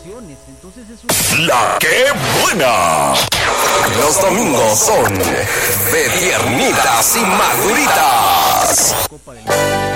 vacaciones, entonces es un... ¡La que buena! Los domingos son de tiernitas y maduritas. Copa del Mundo.